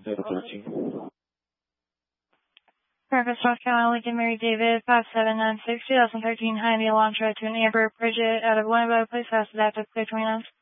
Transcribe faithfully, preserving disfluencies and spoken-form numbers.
seven thirteen. Memphis, North Carolina, Lincoln Mary David, five seven nine six, twenty thirteen, high in the Elantra to an Amber Bridget out of Winneba, please fast adaptive, clear twenty-nine.